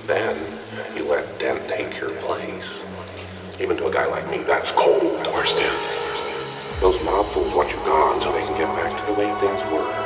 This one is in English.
Then you let Dent take your place. Even to a guy like me, that's cold. Of course, Dan. Those mob fools want you gone so they can get back to the way things were.